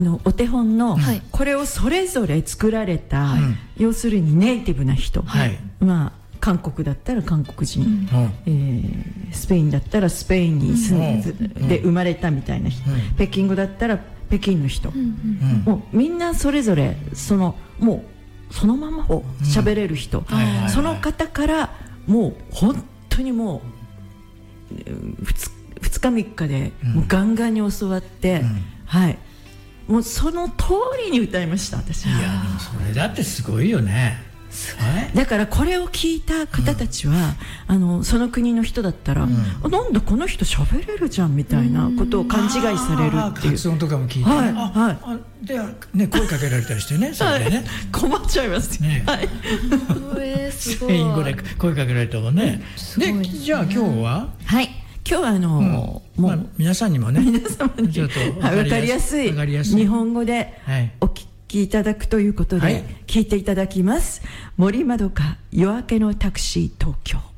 お手本の、 はい、 これをそれぞれ作られた、要するにネイティブな人、まあ韓国だったら韓国人、スペインだったらスペインにで生まれたみたいな人、北京語だったら北京の人、もうみんなそれぞれもうそのままを喋れる人、その方からもう本当にもう2日3日でもうガンガンに教わって、もうその通りに歌いました私。 いやでもそれだってすごいよね。 だからこれを聞いた方たちは、その国の人だったら、なんだこの人喋れるじゃんみたいなことを勘違いされるっていう、 発音とかも聞いて、でね、声かけられたりしてね、それでね困っちゃいますね。 スペイン語で声かけられたもんね。でじゃあ今日は今日はもう皆さんにもね、 皆様に分かりやすい日本語でお聞きいただくということで聞いていただきます。森まどか夜明けのタクシー東京。